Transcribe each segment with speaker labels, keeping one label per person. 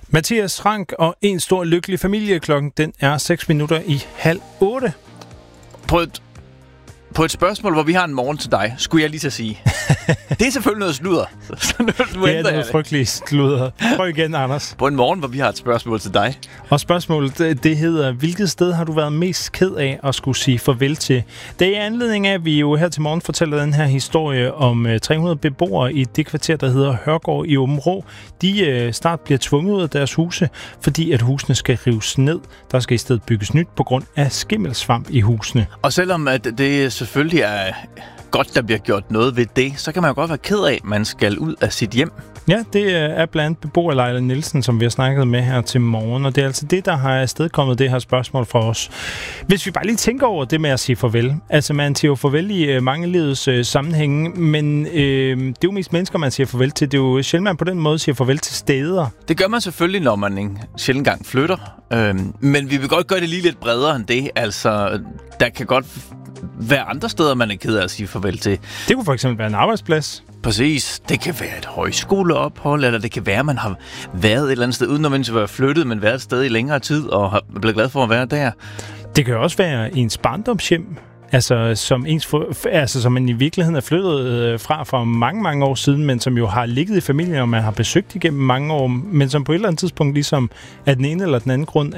Speaker 1: Mathias Rank og en stor lykkelig familie. Klokken den er 7:06.
Speaker 2: På et spørgsmål, hvor vi har en morgen til dig, skulle jeg lige til at sige. Det er selvfølgelig noget sludder.
Speaker 1: Det er noget frygteligt sludder. Prøv igen, Anders.
Speaker 2: På en morgen, hvor vi har et spørgsmål til dig.
Speaker 1: Og spørgsmålet, det hedder, hvilket sted har du været mest ked af at skulle sige farvel til? Det er i anledning af, at vi jo her til morgen fortæller den her historie om 300 beboere i det kvarter, der hedder Hørgård i Aabenraa. De snart bliver tvunget ud af deres huse, fordi at husene skal rives ned. Der skal i stedet bygges nyt på grund af skimmelsvamp i husene.
Speaker 2: Og selvom at det selvfølgelig er godt, der bliver gjort noget ved det, så kan man jo godt være ked af, at man skal ud af sit hjem.
Speaker 1: Ja, det er blandt beboer Leila Nielsen, som vi har snakket med her til morgen, og det er altså det, der har afstedkommet det her spørgsmål fra os. Hvis vi bare lige tænker over det med at sige farvel. Altså, man siger jo farvel i mange livets sammenhænge, men det er jo mest mennesker, man siger farvel til. Det er jo sjældent, man på den måde siger farvel til steder.
Speaker 2: Det gør man selvfølgelig, når man en sjældent gang flytter. Men vi vil godt gøre det lige lidt bredere end det. Altså, der kan godt være andre steder, man er ked af at sige farvel til.
Speaker 1: Det kunne for eksempel være en arbejdsplads.
Speaker 2: Præcis. Det kan være et højskoleophold, eller det kan være, at man har været et eller andet sted, uden at være flyttet, men været et sted i længere tid, og har blevet glad for at være der.
Speaker 1: Det kan også være ens barndomshjem. Altså, som man i virkeligheden er flyttet fra for mange, mange år siden, men som jo har ligget i familien, og man har besøgt igennem mange år, men som på et eller andet tidspunkt ligesom af den ene eller den anden grund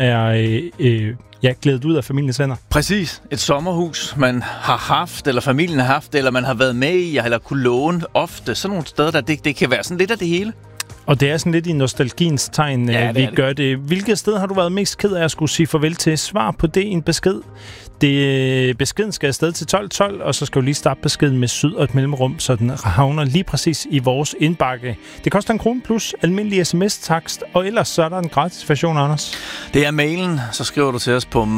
Speaker 1: er glædet ud af familiens hænder.
Speaker 2: Præcis. Et sommerhus, man har haft, eller familien har haft, eller man har været med i, eller kunne låne ofte. Sådan nogle steder, der det kan være sådan lidt af det hele.
Speaker 1: Og det er sådan lidt i nostalgiens tegn, vi gør det. Hvilket sted har du været mest ked af at skulle sige farvel til? Svar på det i en besked. Beskeden skal afsted til 1212, og så skal du lige starte beskeden med syd og et mellemrum, så den havner lige præcis i vores indbakke. Det koster 1 krone plus almindelig sms-takst, og ellers så er der en gratis version, Anders.
Speaker 2: Det er mailen, så skriver du til os på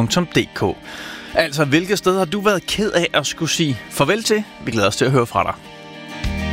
Speaker 2: morgen@dr.dk. Altså, hvilket sted har du været ked af at skulle sige farvel til? Vi glæder os til at høre fra dig.